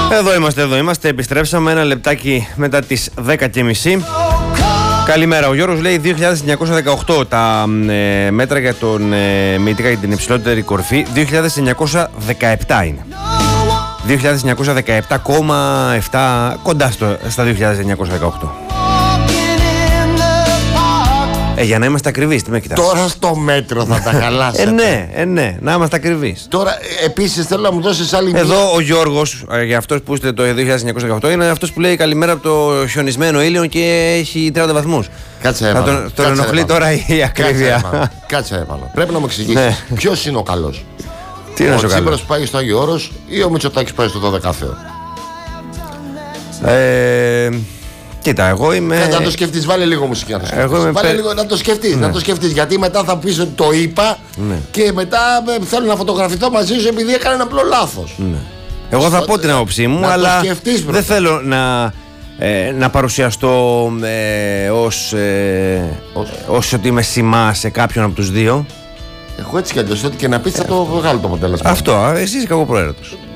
Εδώ είμαστε, επιστρέψαμε ένα λεπτάκι μετά τις 10:30. Καλημέρα, ο Γιώργος λέει 2.918 τα μέτρα για τον Μύτικα για την υψηλότερη κορυφή, 2.917 είναι. 2.917,7 κοντά στα 2.918. Για να είμαστε ακριβείς, τι με κοιτάς. Τώρα στο μέτρο θα τα χαλάσετε. Ναι, να είμαστε ακριβείς. Τώρα επίσης θέλω να μου δώσεις άλλη μία. Εδώ ο Γιώργος, για αυτός που είστε το 2918, είναι αυτός που λέει καλημέρα από το χιονισμένο Ήλιον και έχει 30 βαθμούς. Κάτσε έβαλο. Τον ενοχλεί τώρα η ακρίβεια. Κάτσε έβαλο. Πρέπει να μου εξηγήσεις ποιος είναι ο καλός. Τι είναι ο Τσίπρας που πάει στο Άγιο Όρος ή ο Μητσοτάκης πάει στο 12 Θεό. Κοίτα, εγώ είμαι. Να το σκεφτείς, βάλε λίγο μουσική να το σκεφτείς. Βάλε λίγο να το σκεφτείς, να το σκεφτείς. Γιατί μετά θα πεις ότι το είπα και μετά θέλω να φωτογραφηθώ μαζί σου επειδή έκανα ένα απλό λάθος. Εγώ θα πω την άποψή μου, αλλά δεν θέλω να παρουσιαστώ ως ότι είμαι σημά σε κάποιον από τους δύο. Εγώ έτσι κι αλλιώς, ό,τι και να πεις θα το βγάλω το αποτέλεσμα. Αυτό, εσύ είσαι κακοπροαίρετος.